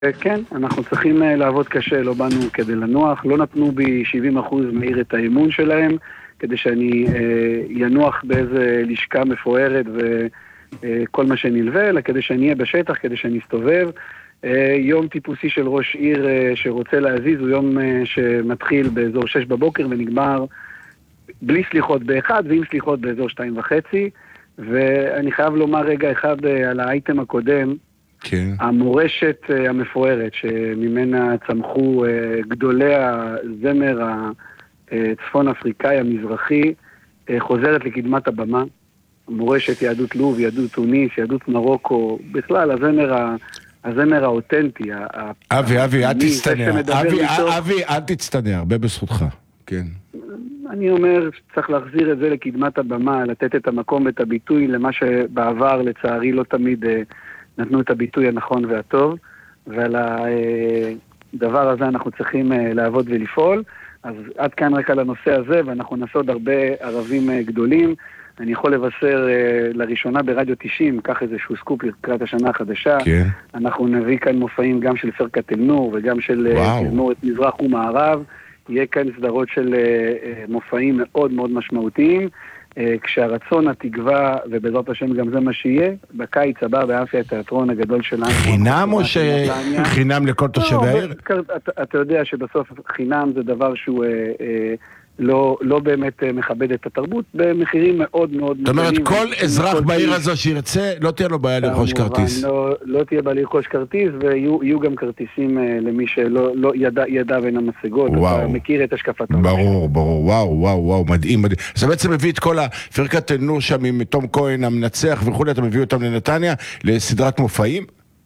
כן, אנחנו צריכים לעבוד קשה, לא באנו כדי לנוח, לא נתנו בי 70% מהיר את האמון שלהם, כדי שאני ינוח באיזה לשכה מפוארת וכל מה שנלווה, אלא כדי שאני אהיה בשטח, כדי שאני אסתובב. יום טיפוסי של ראש עיר שרוצה להזיז הוא יום שמתחיל באזור 6 בבוקר ונגמר בלי סליחות באחד ועם סליחות באזור 2:30, ואני חייב לומר רגע אחד על האייטם הקודם, כן. המורשת המפוארת שממנה צמחו גדולי הזמר הצפון אפריקאי המזרחי חוזרת לקדמת הבמה. מורשת יהדות לוב, יהדות טוניס, יהדות מרוקו, בכלל הזמר האותנטי. אבי, אל תצטנע. אבי, אל תצטנע, הרבה בזכותך. כן. אני אומר שצריך להחזיר את זה לקדמת הבמה, לתת את המקום ואת הביטוי למה שבעבר לצערי לא תמיד נתנו את הביטוי הנכון והטוב, ועל הדבר הזה אנחנו צריכים לעבוד ולפעול. אז עד כאן רק על הנושא הזה, ואנחנו נעשה עוד הרבה ערבים גדולים. אני יכול לבשר לראשונה ברדיו 90, כך איזשהו סקופ לקראת השנה החדשה. כן. אנחנו נביא כאן מופעים גם של פרקת אל-נור וגם של תזמורת מזרח ומערב. יהיה כאן סדרות של מופעים מאוד מאוד משמעותיים. כשהרצון, התקווה, ובעזרת השם גם זה מה שיהיה, בקיץ הבא באמפי התיאטרון הגדול שלנו. חינם או חינם לכל תושבי העיר? אתה יודע שבסוף חינם זה דבר שהוא לא באמת מכבד את התרבות, במחירים מאוד מאוד... זאת אומרת, כל אזרח בעיר הזו שירצה, לא תהיה לו בעיה לרכוש כרטיס. לא תהיה בעיה לרכוש כרטיס, ויהיו גם כרטיסים למי שלא ידע בין המשגות. אתה מכיר את השקפת העולם. ברור, וואו, מדהים. אז בעצם מביא את כל הפרקת אל-נור שם עם תום כהן המנצח וכו', אתה מביא אותם לנתניה לסדרת מופעים?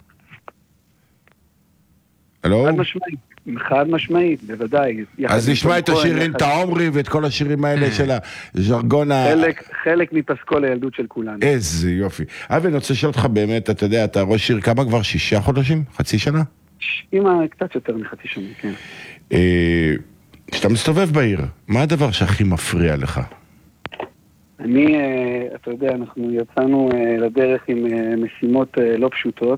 הלו? חד משמעית, בוודאי. אז נשמע את השיר אין תעומרי ואת כל השירים האלה של הז'רגון חלק מפסקול הילדות של כולנו. איזה יופי. אבי, אני רוצה לשאול אותך באמת, אתה יודע, אתה ראש עיר כמה כבר? 6 חודשים? חצי שנה? קצת יותר מחצי שנה, כן. כשאתה מסתובב בעיר, מה הדבר שהכי מפריע לך? אתה יודע, אנחנו יצאנו לדרך עם משימות לא פשוטות,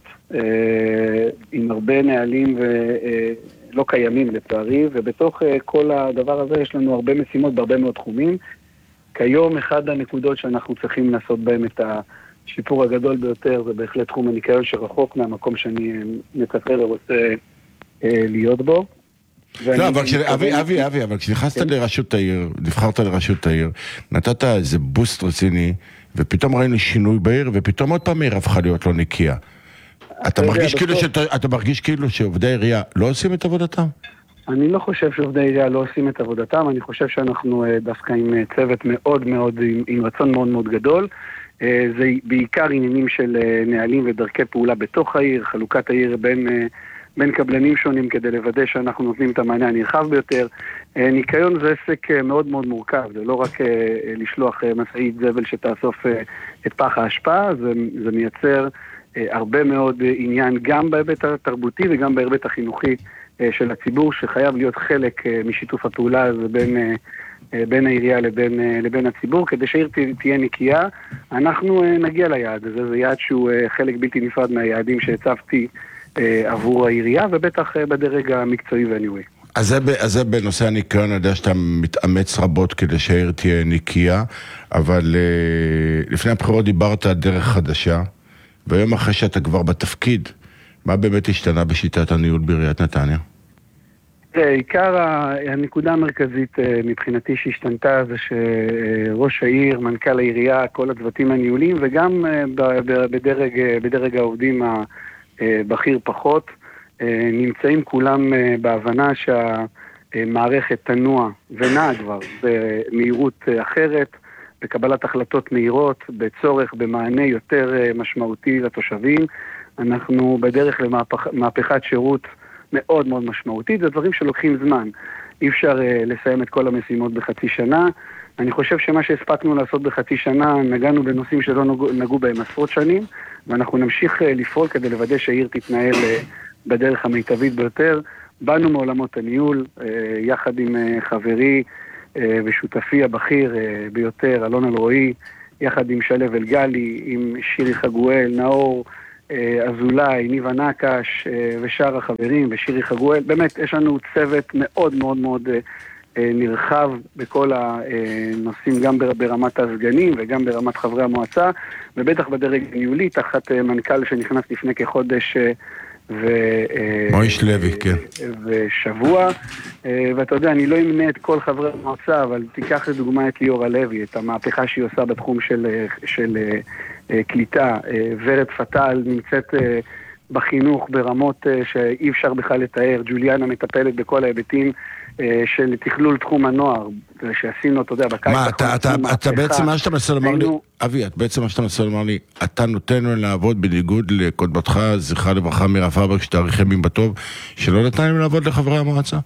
עם הרבה נהלים ולא קיימים לצערי, ובתוך כל הדבר הזה יש לנו הרבה משימות בהרבה מאוד תחומים. כיום אחד הנקודות שאנחנו צריכים לעשות בהם את השיפור הגדול ביותר, זה בהחלט תחום הניקיון שרחוק מהמקום שאני מצפה ורוצה להיות בו. לא, אבל כשנכנסת לראשות העיר, נבחרת לראשות העיר, נתת איזה בוסט רציני, ופתאום ראינו שינוי בעיר, ופתאום עוד פעם העיר הפכה להיות לא נקייה. אתה מרגיש כאילו שעובדי העירייה לא עושים את עבודתם? אני לא חושב שעובדי העירייה לא עושים את עבודתם, אני חושב שאנחנו דווקא עם צוות מאוד מאוד, עם רצון מאוד מאוד גדול. זה בעיקר עניינים של נהלים ודרכי פעולה בתוך העיר, חלוקת העיר בין קבלנים שונים כדי לוודא שאנחנו נותנים את המענה הנרחב ביותר. ניקיון זה עסק מאוד מאוד מורכב, זה לא רק לשלוח משאית זבל שתאסוף את פח האשפה, זה מייצר הרבה מאוד עניין גם בהיבט התרבותי וגם בהיבט החינוכי של הציבור, שחייב להיות חלק משיתוף הפעולה הזה בין העירייה לבין הציבור, כדי שהעיר תהיה נקייה. אנחנו נגיע ליעד הזה, זה יעד שהוא חלק בלתי נפרד מהיעדים שהצבתי עבור העירייה, ובטח בדרג המקצועי והניהולי. אז זה בנושא הניקיון, אני יודע שאתה מתאמץ רבות כדי שהעיר תהיה נקייה, אבל לפני הבחירות דיברת על דרך חדשה, והיום אחרי שאתה כבר בתפקיד, מה באמת השתנה בשיטת הניהול בעיריית נתניה? עיקר הנקודה המרכזית מבחינתי שהשתנתה זה שראש העיר, מנכ"ל העירייה, כל הצוותים הניהולים, וגם בדרג העובדים בכיר פחות, נמצאים כולם בהבנה שהמערכת תנוע ונעה כבר במהירות אחרת, בקבלת החלטות מהירות, בצורך במענה יותר משמעותי לתושבים. אנחנו בדרך למהפכת שירות מאוד מאוד משמעותית, זה דברים שלוקחים זמן. אי אפשר לסיים את כל המשימות בחצי שנה. אני חושב שמה שהספקנו לעשות בחצי שנה, נגענו בנושאים שלא נגעו בהם עשרות שנים, ואנחנו נמשיך לפעול כדי לוודא שהעיר תתנהל בדרך המיטבית ביותר. באנו מעולמות הניהול, יחד עם חברי ושותפי הבכיר ביותר, אלון אלרועי, יחד עם שלב אלגלי, עם שירי חגואל, נאור, אזולאי, ניבה נקש ושאר החברים ושירי חגואל. באמת יש לנו צוות מאוד מאוד מאוד נרחב בכל הנושאים, גם ברמת הסגנים וגם ברמת חברי המועצה, ובטח בדרג הניהולי, תחת מנכ"ל שנכנס לפני כחודש מויש לוי, כן. ושבוע, ואתה יודע, אני לא אמנה את כל חברי המועצה, אבל תיקח לדוגמה את ליאור הלוי, את המהפכה שהיא עושה בתחום של קליטה. ורד פטל נמצאת בחינוך ברמות שאי אפשר בכלל לתאר. ג'וליאנה מטפלת בכל ההיבטים של תכלול תחום הנוער, שעשינו, אתה יודע, בקיץ. מה, אתה בעצם מה שאתה מנסה לומר לי, אבי, בעצם מה שאתה מנסה לומר לי, אתה נותן לו לעבוד בניגוד לקודמתך, זכרה לברכה מירה פרבר, שתאריך ימים בטוב, שלא נתן לו לעבוד לחברי המועצה?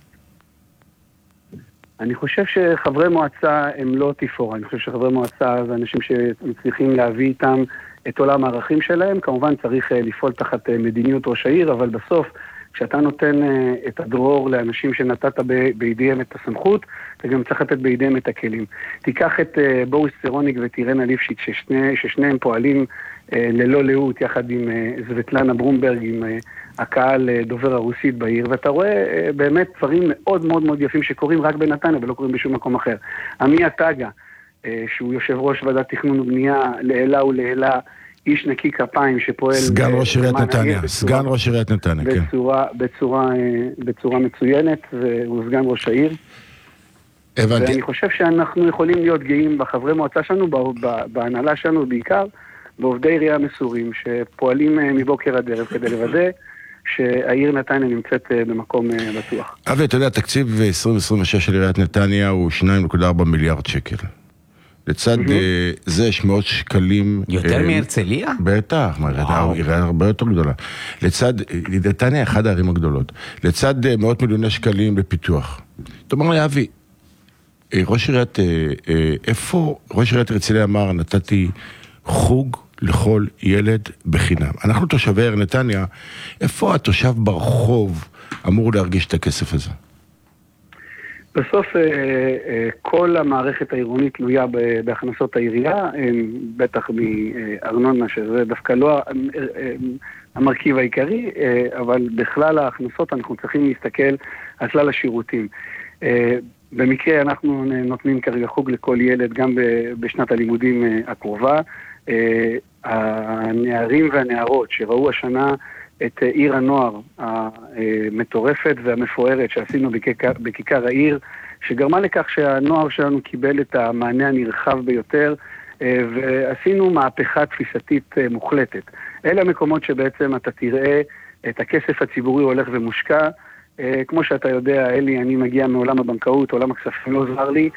אני חושב שחברי מועצה הם לא תפאורה. אני חושב שחברי מועצה זה אנשים שמצליחים להביא איתם את עולם הערכים שלהם. כמובן צריך לפעול תחת מדיניות ראש העיר, אבל בסוף כשאתה נותן את הדרור לאנשים שנתת בידיהם את הסמכות, אתה גם צריך לתת בידיהם את הכלים. תיקח את בוריס צירוניק וטירנה ליפשיץ, ששניהם פועלים ללא לאות, יחד עם זבטלנה ברומברג, עם הקהל דובר הרוסית בעיר, ואתה רואה באמת דברים מאוד מאוד מאוד יפים שקורים רק בנתניה ולא קורים בשום מקום אחר. עמי עטגה, שהוא יושב ראש ועדת תכנון ובנייה לעילה ולעילה, איש נקי כפיים שפועל... סגן ראש עיריית נתניה, סגן ראש עיריית נתניה, כן. בצורה מצוינת, והוא סגן ראש העיר. הבנתי. ואני חושב שאנחנו יכולים להיות גאים בחברי מועצה שלנו, בהנהלה שלנו בעיקר, בעובדי עירייה מסורים, שפועלים מבוקר עד ערב כדי לוודא שהעיר נתניה נמצאת במקום בטוח. אבל אתה יודע, תקציב 2026 של עיריית נתניה הוא 2.4 מיליארד שקל. לצד זה יש מאות שקלים... יותר מהרצליה? בטח, עירייה הרבה יותר גדולה. לצד, נתניה אחד הערים הגדולות. לצד מאות מיליוני שקלים בפיתוח. תאמר לי, אבי, ראש עיריית הרצליה אמר, נתתי חוג לכל ילד בחינם. אנחנו תושבי העיר נתניה, איפה התושב ברחוב אמור להרגיש את הכסף הזה? בסוף כל המערכת העירונית תלויה בהכנסות העירייה, בטח מארנונה, שזה דווקא לא המרכיב העיקרי, אבל בכלל ההכנסות אנחנו צריכים להסתכל על כלל השירותים. במקרה אנחנו נותנים כרגע חוג לכל ילד גם בשנת הלימודים הקרובה. הנערים והנערות שראו השנה את עיר הנוער המטורפת והמפוארת שעשינו בכיכר העיר, שגרמה לכך שהנוער שלנו קיבל את המענה הנרחב ביותר, ועשינו מהפכה תפיסתית מוחלטת. אלה המקומות שבעצם אתה תראה את הכסף הציבורי הולך ומושקע. כמו שאתה יודע, אלי, אני מגיע מעולם הבנקאות, עולם הכספים לא זר לי,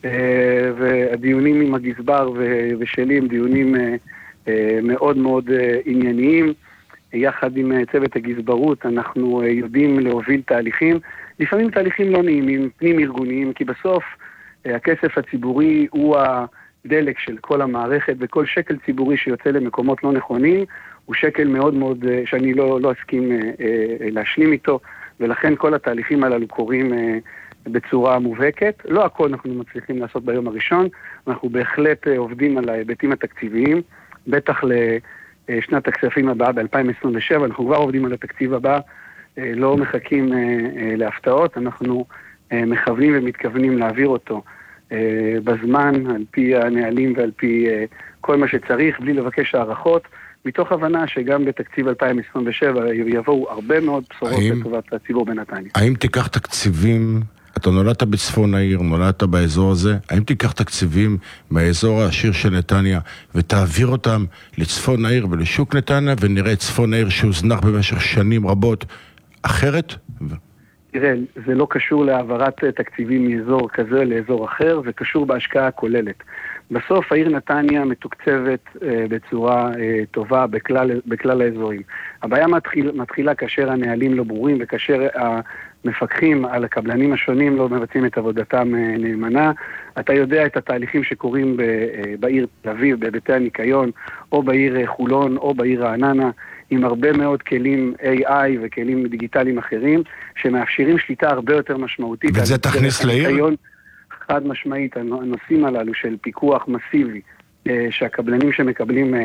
והדיונים עם הגזבר ושלי הם דיונים מאוד מאוד ענייניים. יחד עם צוות הגזברות אנחנו יודעים להוביל תהליכים, לפעמים תהליכים לא נעימים, פנים ארגוניים, כי בסוף הכסף הציבורי הוא הדלק של כל המערכת, וכל שקל ציבורי שיוצא למקומות לא נכונים, הוא שקל מאוד מאוד שאני לא אסכים להשלים איתו, ולכן כל התהליכים הללו קורים בצורה מובהקת. לא הכל אנחנו מצליחים לעשות ביום הראשון, אנחנו בהחלט עובדים על ההיבטים התקציביים, בטח שנת הכספים הבאה ב-2027, אנחנו כבר עובדים על התקציב הבא, לא מחכים להפתעות, אנחנו מכוונים ומתכוונים להעביר אותו בזמן, על פי הנהלים ועל פי כל מה שצריך, בלי לבקש הערכות, מתוך הבנה שגם בתקציב 2027 יבואו הרבה מאוד בשורות לטובת הציבור בנתניה. האם תיקח תקציבים, אתה נולדת בצפון העיר, נולדת באזור הזה, האם תיקח תקציבים מהאזור העשיר של נתניה ותעביר אותם לצפון העיר ולשוק נתניה, ונראה את צפון העיר שהוזנח במשך שנים רבות אחרת? תראה, זה לא קשור להעברת תקציבים מאזור כזה לאזור אחר, זה קשור בהשקעה הכוללת. בסוף העיר נתניה מתוקצבת בצורה טובה בכלל האזורים. הבעיה מתחילה כאשר הנהלים לא ברורים וכאשר המפקחים על הקבלנים השונים לא מבצעים את עבודתם נאמנה. אתה יודע את התהליכים שקורים בעיר תל אביב, בהיבטי הניקיון, או בעיר חולון, או בעיר רעננה, עם הרבה מאוד כלים AI וכלים דיגיטליים אחרים, שמאפשרים שליטה הרבה יותר משמעותית. וזה תכניס לעיר? חד משמעית, הנושאים הללו של פיקוח מסיבי, שהקבלנים שמקבלים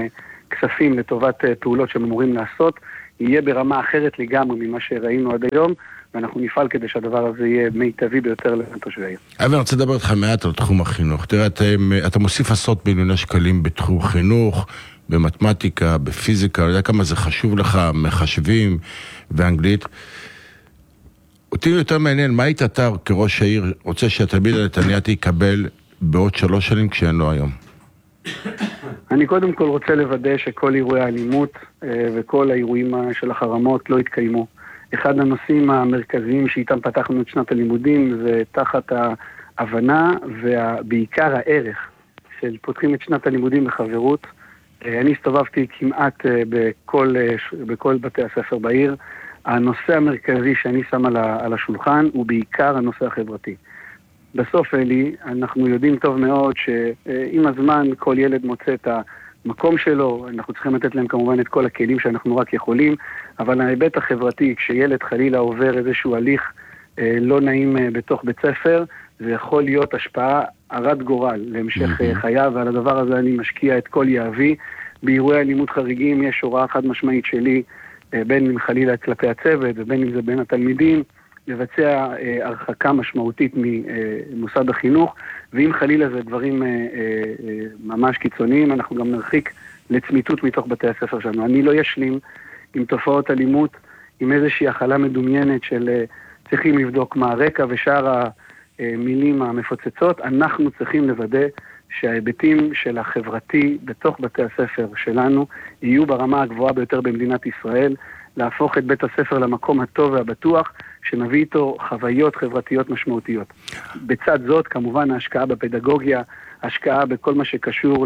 כספים לטובת פעולות שהם אמורים לעשות, יהיה ברמה אחרת לגמרי ממה שראינו עד היום, ואנחנו נפעל כדי שהדבר הזה יהיה מיטבי ביותר לתושבי העיר. אני רוצה לדבר איתך מעט על תחום החינוך. תראה, אתה מוסיף עשרות מיליוני שקלים בתחום חינוך, במתמטיקה, בפיזיקה, אני יודע כמה זה חשוב לך, מחשבים ואנגלית. אותי יותר מעניין, מה היית אתה כראש העיר רוצה שהתלמיד הנתניאתי יקבל בעוד 3 שנים כשאין לו היום? אני קודם כל רוצה לוודא שכל אירועי האלימות וכל האירועים של החרמות לא יתקיימו. אחד הנושאים המרכזיים שאיתם פתחנו את שנת הלימודים זה תחת ההבנה ובעיקר הערך של פותחים את שנת הלימודים בחברות. אני הסתובבתי כמעט בכל בתי הספר בעיר. הנושא המרכזי שאני שם על השולחן הוא בעיקר הנושא החברתי. בסוף, אלי, אנחנו יודעים טוב מאוד שעם הזמן כל ילד מוצא את המקום שלו, אנחנו צריכים לתת להם כמובן את כל הכלים שאנחנו רק יכולים, אבל ההיבט החברתי, כשילד חלילה עובר איזשהו הליך לא נעים בתוך בית ספר, זה יכול להיות השפעה הרת גורל להמשך חייו, ועל הדבר הזה אני משקיע את כל יהבי. באירועי אלימות חריגים יש הוראה חד משמעית שלי, בין אם חלילה כלפי הצוות ובין אם זה בין התלמידים, לבצע הרחקה משמעותית ממוסד החינוך, ואם חלילה זה דברים ממש קיצוניים, אנחנו גם נרחיק לצמיתות מתוך בתי הספר שלנו. אני לא ישלים עם תופעות אלימות, עם איזושהי החלה מדומיינת של צריכים לבדוק מה הרקע ושאר המילים המפוצצות. אנחנו צריכים לוודא שההיבטים של החברתי בתוך בתי הספר שלנו יהיו ברמה הגבוהה ביותר במדינת ישראל, להפוך את בית הספר למקום הטוב והבטוח, שנביא איתו חוויות חברתיות משמעותיות. בצד זאת, כמובן, ההשקעה בפדגוגיה, השקעה בכל מה שקשור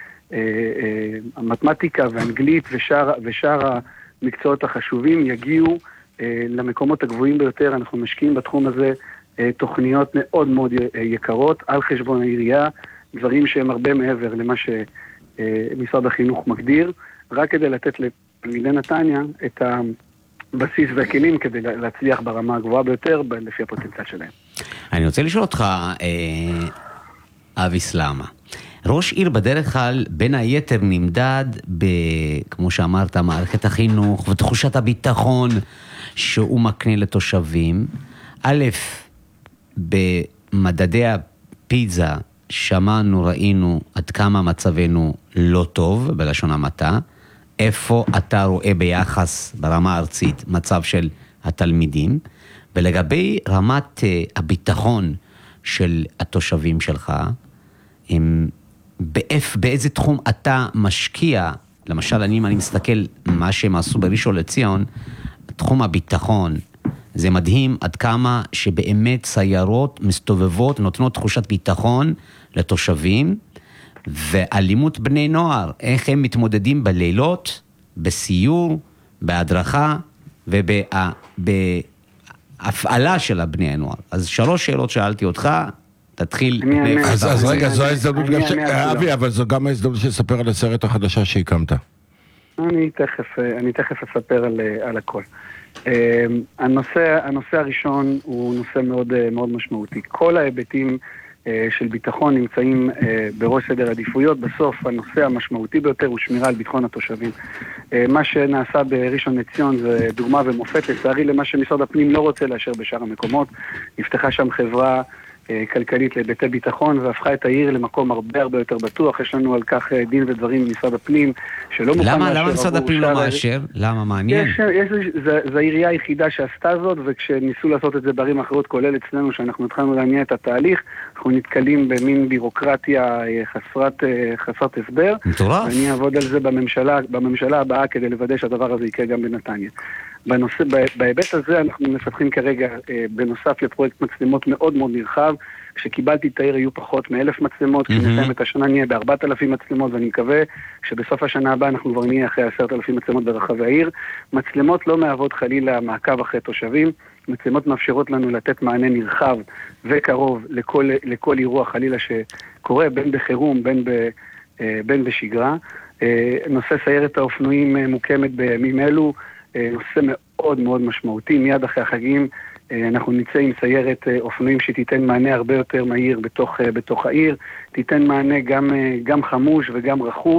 למתמטיקה ואנגלית ושאר המקצועות החשובים, יגיעו למקומות הגבוהים ביותר. אנחנו משקיעים בתחום הזה תוכניות מאוד מאוד יקרות, על חשבון העירייה, דברים שהם הרבה מעבר למה שמשרד החינוך מגדיר, רק כדי לתת לתלמידי נתניה את הבסיס והכלים כדי להצליח ברמה הגבוהה ביותר לפי הפוטנציאל שלהם. אני רוצה לשאול אותך, אבי סלמה, ראש עיר בדרך כלל בין היתר נמדד כמו שאמרת, מערכת החינוך ותחושת הביטחון שהוא מקנה לתושבים. א', במדדי הפיזה שמענו, ראינו עד כמה מצבנו לא טוב, בלשון המעטה. איפה אתה רואה ביחס ברמה הארצית מצב של התלמידים, ולגבי רמת הביטחון של התושבים שלך, באיזה תחום אתה משקיע? למשל, אני מסתכל מה שהם עשו בראשון לציון, תחום הביטחון, זה מדהים עד כמה שבאמת סיירות מסתובבות, נותנות תחושת ביטחון לתושבים, ואלימות בני נוער, איך הם מתמודדים בלילות, בסיור, בהדרכה ובהפעלה של הבני הנוער. אז 3 שאלות שאלתי אותך, תתחיל. אז רגע, זו ההזדמנות גם אבי, אבל זו גם ההזדמנות שתספר על הסרט החדשה שהקמת. אני תכף אספר על הכל. הנושא הראשון הוא נושא מאוד מאוד משמעותי. כל ההיבטים של ביטחון נמצאים בראש סדר עדיפויות. בסוף הנושא המשמעותי ביותר הוא שמירה על ביטחון התושבים. מה שנעשה בראשון לציון זה דוגמה ומופת לצערי למה שמשרד הפנים לא רוצה לאשר בשאר המקומות. נפתחה שם חברה כלכלית להיבטי ביטחון והפכה את העיר למקום הרבה הרבה יותר בטוח. יש לנו על כך דין ודברים ממשרד הפנים שלא מוכן לאשר. למה משרד הפנים לא מאשר? למה? מעניין? זו העירייה היחידה שעשתה זאת, וכשניסו לעשות את זה בערים אחרות, כולל אצלנו שאנחנו התחלנו להניע את התהליך, אנחנו נתקלים במין בירוקרטיה חסרת הסבר. מטורף. ואני אעבוד על זה בממשלה הבאה כדי לוודא שהדבר הזה יקרה גם בנתניה. בהיבט הזה אנחנו מפתחים כרגע בנוסף לפרויקט מצלמות מאוד מאוד נרחב. כשקיבלתי את העיר היו פחות מ1,000 מצלמות, כשנסיים את השנה נהיה ב4,000 מצלמות, ואני מקווה שבסוף השנה הבאה אנחנו כבר נהיה אחרי 10,000 מצלמות ברחבי העיר. מצלמות לא מהוות חלילה מעקב אחרי תושבים, מצלמות מאפשרות לנו לתת מענה נרחב וקרוב לכל אירוע חלילה שקורה, בין בחירום, בין בשגרה. נושא סיירת האופנועים מוקמת בימים אלו, נושא מאוד מאוד משמעותי. מיד אחרי החגים אנחנו נצא עם סיירת אופנועים שתיתן מענה הרבה יותר מהיר בתוך העיר, תיתן מענה גם חמוש וגם רכוב,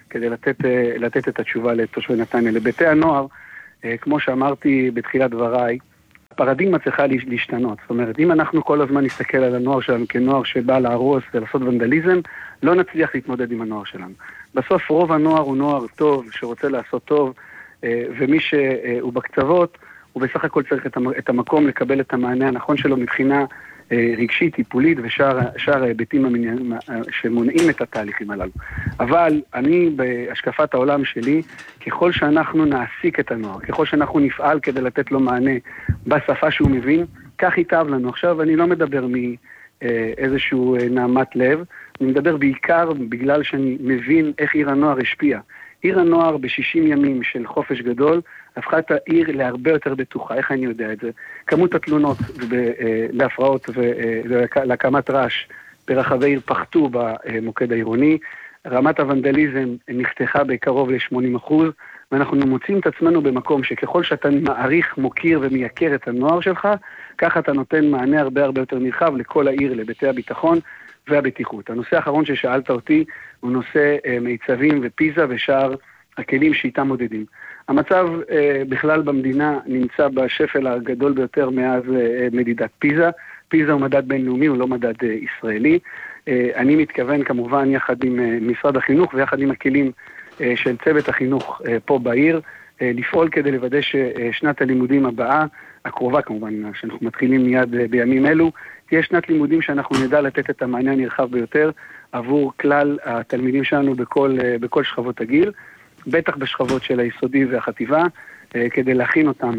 כדי לתת את התשובה לתושבי נתניה. לביתי הנוער, כמו שאמרתי בתחילת דבריי, הפרדיגמה צריכה להשתנות. זאת אומרת, אם אנחנו כל הזמן נסתכל על הנוער שלנו כנוער שבא להרוס ולעשות ונדליזם, לא נצליח להתמודד עם הנוער שלנו. בסוף רוב הנוער הוא נוער טוב, שרוצה לעשות טוב, ומי שהוא בקצוות, הוא בסך הכל צריך את המקום לקבל את המענה הנכון שלו מבחינה רגשית, טיפולית ושאר ההיבטים שמונעים את התהליכים הללו. אבל אני בהשקפת העולם שלי, ככל שאנחנו נעסיק את הנוער, ככל שאנחנו נפעל כדי לתת לו מענה בשפה שהוא מבין, כך ייטב לנו. עכשיו אני לא מדבר מאיזשהו נעמת לב, אני מדבר בעיקר בגלל שאני מבין איך עיר הנוער השפיע. עיר הנוער ב-60 ימים של חופש גדול, הפכה את העיר להרבה יותר בטוחה. איך אני יודע את זה? כמות התלונות להפרעות ולהקמת רעש ברחבי עיר פחתו במוקד העירוני, רמת הוונדליזם נחתכה בקרוב ל-80%, ואנחנו מוצאים את עצמנו במקום שככל שאתה מעריך, מוקיר ומייקר את הנוער שלך, ככה אתה נותן מענה הרבה יותר נרחב לכל העיר, לביתי הביטחון והבטיחות. הנושא האחרון ששאלת אותי הוא נושא מיצבים ופיזה ושאר הכלים שאיתם מודדים. המצב בכלל במדינה נמצא בשפל הגדול ביותר מאז מדידת פיזה. פיזה הוא מדד בינלאומי, הוא לא מדד ישראלי. אני מתכוון כמובן יחד עם משרד החינוך ויחד עם הכלים של צוות החינוך פה בעיר, לפעול כדי לוודא ששנת הלימודים הבאה, הקרובה כמובן, שאנחנו מתחילים מיד בימים אלו, תהיה שנת לימודים שאנחנו נדע לתת את המענה הנרחב ביותר עבור כלל התלמידים שלנו בכל שכבות הגיל, בטח בשכבות של היסודי והחטיבה, כדי להכין אותם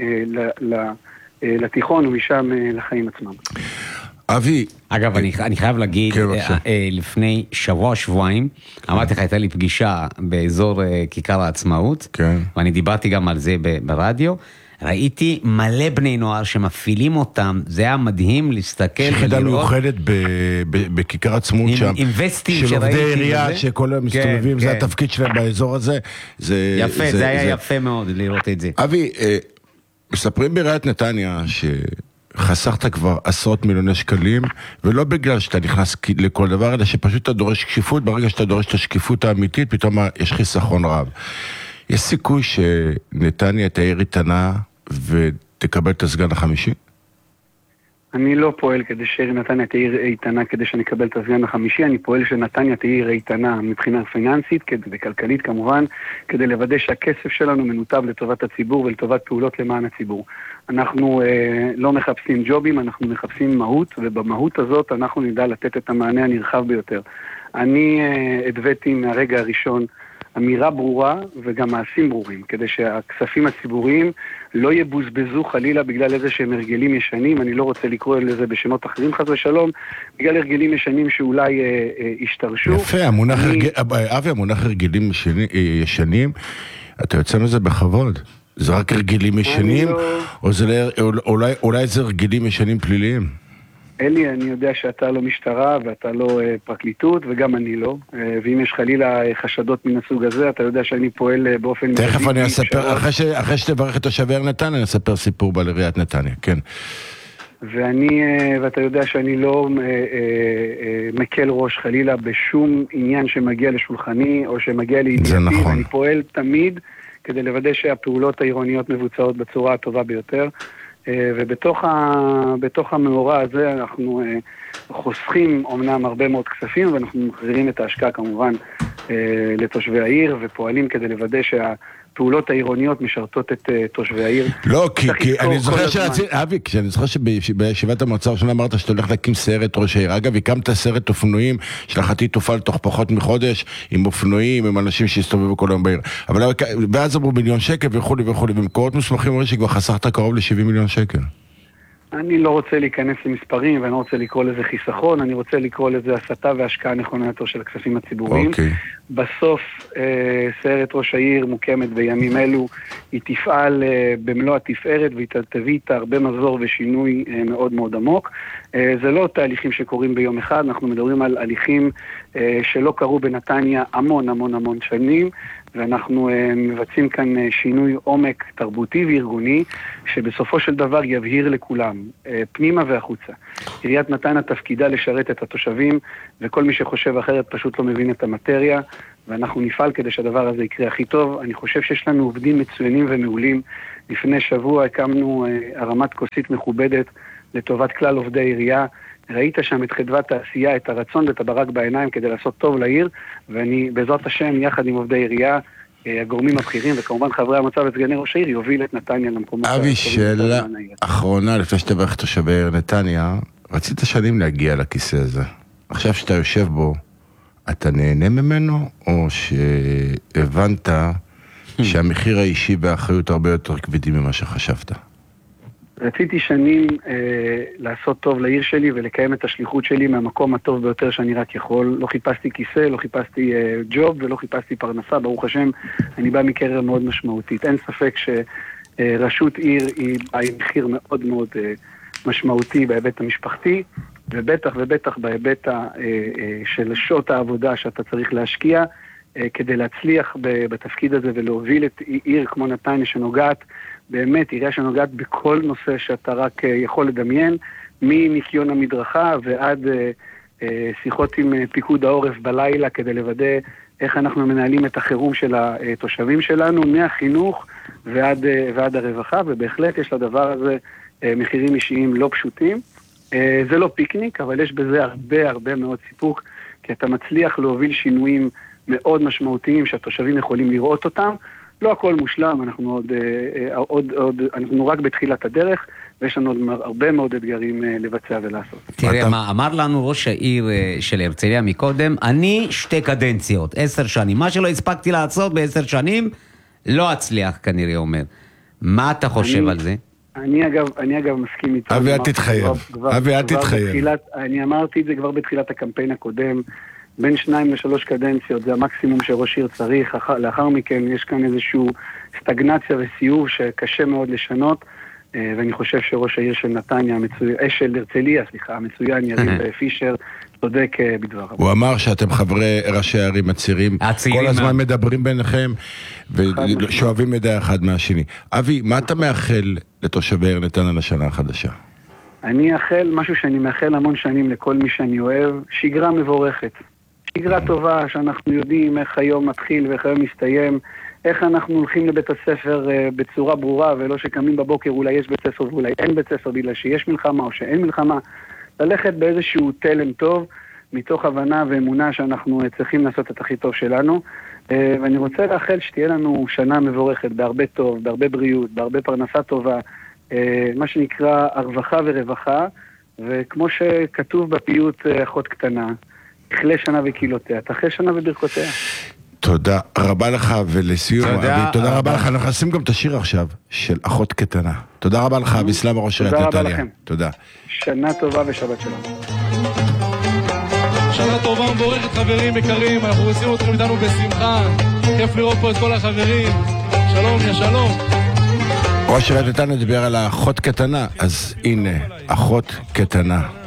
לתיכון ומשם לחיים עצמם. אבי. אגב, אני חייב להגיד, לפני שבועיים, אמרתי לך, הייתה לי פגישה באזור כיכר העצמאות, ואני דיברתי גם על זה ברדיו, ראיתי מלא בני נוער שמפעילים אותם, זה היה מדהים להסתכל ולראות. יחידה מיוחדת בכיכר עצמאות שם. עם וסטים של עובדי עירייה שכל הם מסתובבים, זה התפקיד שלהם באזור הזה. יפה, זה היה יפה מאוד לראות את זה. אבי, מספרים בעיריית נתניה שחסכת כבר עשרות מיליוני שקלים, ולא בגלל שאתה נכנס לכל דבר, אלא שפשוט אתה דורש שקיפות, ברגע שאתה דורש את השקיפות האמיתית, פתאום יש חיסכון רב. יש סיכוי שנתניה תהיה איתנה ותקבל את הסגן החמישי? אני לא פועל כדי שעיר נתניה תהיה איתנה כדי שנקבל את הסגן החמישי, אני פועל שנתניה תהיה איתנה מבחינה פיננסית וכלכלית כמובן, כדי לוודא שהכסף שלנו מנותב לטובת הציבור ולטובת פעולות למען הציבור. אנחנו לא מחפשים ג'ובים, אנחנו מחפשים מהות, ובמהות הזאת אנחנו נדע לתת את המענה הנרחב ביותר. אני הדוויתי מהרגע הראשון אמירה ברורה וגם מעשים ברורים, כדי שהכספים הציבוריים לא יבוזבזו חלילה בגלל איזה שהם הרגלים ישנים, אני לא רוצה לקרוא לזה בשמות אחרים חס ושלום, בגלל הרגלים ישנים שאולי השתרשו. יפה, המונח הרגלים ישנים, אתה יוצא מזה בכבוד. זה רק הרגלים ישנים, או אולי זה הרגלים ישנים פליליים? אלי, אני יודע שאתה לא משטרה ואתה לא פרקליטות וגם אני לא, ואם יש חלילה חשדות מן הסוג הזה, אתה יודע שאני פועל באופן... תכף אני אספר, אחרי שתברך את תושבי נתניה, אני אספר סיפור על עיריית נתניה, כן. ואתה יודע שאני לא מקל ראש חלילה בשום עניין שמגיע לשולחני או שמגיע לידיעתי, נכון. ואני פועל תמיד כדי לוודא שהפעולות העירוניות מבוצעות בצורה הטובה ביותר. ובתוך המאורע הזה אנחנו חוסכים אומנם הרבה מאוד כספים, ואנחנו מחזירים את ההשקעה כמובן לתושבי העיר, ופועלים כדי לוודא שהפעולות העירוניות משרתות את תושבי העיר. לא, כי אני זוכר שבישיבת המועצה הראשונה אמרת שאתה הולך להקים סיירת ראש העיר. אגב, הקמת סיירת אופנועים, שלחתי תופעל תוך פחות מחודש, עם אופנועים, עם אנשים שהסתובבו כל היום בעיר. ואז אמרו מיליון שקל וכו' וכו', במקורות מוסמכים אומרים שכבר חסכת קרוב ל-70 מיליון שקל. אני לא רוצה להיכנס למספרים, ואני לא רוצה לקרוא לזה חיסכון, אני רוצה לקרוא לזה הסתה והשקעה נכונה יותר של הכספים הציבוריים. בסוף סיירת ראש העיר מוקמת בימים אלו, היא תפעל במלוא התפארת, והיא תביא איתה הרבה מזור ושינוי מאוד מאוד עמוק. זה לא תהליכים שקורים ביום אחד, אנחנו מדברים על הליכים שלא קרו בנתניה המון שנים, ואנחנו מבצעים כאן שינוי עומק תרבותי וארגוני, שבסופו של דבר יבהיר לכולם, פנימה והחוצה. עיריית נתניה תפקידה לשרת את התושבים, וכל מי שחושב אחרת פשוט לא מבין את המטריה, ואנחנו נפעל כדי שהדבר הזה יקרה הכי טוב. אני חושב שיש לנו עובדים מצוינים ומעולים. לפני שבוע הקמנו הרמת כוסית מכובדת לטובת כלל עובדי עירייה. ראית שם את חדוות העשייה, את הרצון ואת הברק בעיניים כדי לעשות טוב לעיר, ואני בעזרת השם יחד עם עובדי עירייה, הגורמים הבכירים וכמובן חברי המועצה וסגני ראש העיר יוביל את נתניה למקומות. אבי, שאלה אחרונה לפני שתברך תושבי העיר נתניה, רצית שנים להגיע לכיסא הזה. עכשיו שאתה יושב בו, אתה נהנה ממנו או שהבנת שהמחיר האישי והאחריות הרבה יותר כבדים ממה שחשבת? רציתי שנים לעשות טוב לעיר שלי ולקיים את השליחות שלי מהמקום הטוב ביותר שאני רק יכול. לא חיפשתי כיסא, לא חיפשתי ג'וב ולא חיפשתי פרנסה. ברוך השם, אני בא מקריירה מאוד משמעותית. אין ספק שרשות עיר היא מחיר מאוד מאוד משמעותי בהיבט המשפחתי, ובטח ובטח בהיבט של שעות העבודה שאתה צריך להשקיע כדי להצליח בתפקיד הזה ולהוביל את עיר כמו נתניה שנוגעת באמת, עירייה שנוגעת בכל נושא שאתה רק יכול לדמיין, מניקיון המדרכה ועד שיחות עם פיקוד העורף בלילה כדי לוודא איך אנחנו מנהלים את החירום של התושבים שלנו, מהחינוך ועד הרווחה, ובהחלט יש לדבר הזה מחירים אישיים לא פשוטים. זה לא פיקניק, אבל יש בזה הרבה מאוד סיפוק, כי אתה מצליח להוביל שינויים מאוד משמעותיים שהתושבים יכולים לראות אותם. לא הכל מושלם, אנחנו אנחנו רק בתחילת הדרך, ויש לנו עוד הרבה מאוד אתגרים לבצע ולעשות. תראה, מה אמר לנו ראש העיר של הרצליה מקודם, אני 2 קדנציות, 10 שנים. מה שלא הספקתי לעשות ב10 שנים, לא אצליח כנראה אומר. מה אתה חושב על זה? אני אגב מסכים איתו. אבי, אל תתחייב. אבי, אל תתחייב. אני אמרתי את זה כבר בתחילת הקמפיין הקודם, בין 2 ל3 קדנציות, זה המקסימום שראש עיר צריך. לאחר מכן יש כאן איזושהי סטגנציה וסיוב שקשה מאוד לשנות, ואני חושב שראש העיר של נתניה, של הרצליה, המצוין יריב פישר, צודק בדבריו. הוא אמר שאתם חברי ראשי הערים הצעירים, כל הזמן מדברים ביניכם ושואבים מידע אחד מהשני. אבי, מה אתה מאחל לתושבי העיר נתניה לשנה החדשה? אני מאחל משהו שאני מאחל המון שנים לכל מי שאני אוהב, שגרה מבורכת. שגרה טובה שאנחנו יודעים איך היום מתחיל ואיך היום מסתיים, איך אנחנו הולכים לבית הספר בצורה ברורה, ולא שקמים בבוקר אולי יש בית ספר ואולי אין בית ספר בגלל שיש מלחמה או שאין מלחמה. ללכת באיזשהו תלם טוב, מתוך הבנה ואמונה שאנחנו צריכים לעשות את הכי טוב שלנו. ואני רוצה לאחל שתהיה לנו שנה מבורכת בהרבה טוב, בהרבה בריאות, בהרבה פרנסה טובה, מה שנקרא הרווחה ורווחה, וכמו שכתוב בפיוט אחות קטנה, תכלה שנה וקילותיה, תחלה שנה וברכותיה. תודה רבה לך, ולסיום, אבי, תודה רבה לך. אנחנו נשים גם את השיר עכשיו של אחות קטנה. תודה רבה לך, אבי סלמה, ראש עיריית נתניה. תודה רבה לכם. תודה. שנה טובה ושבת שלום. שנה טובה ומבורכת חברים יקרים, אנחנו רוצים אתכם איתנו בשמחה, כיף לראות פה את כל החברים. שלום, יא שלום. ראש עיריית נתניה דיבר על האחות קטנה, אז הנה, אחות קטנה.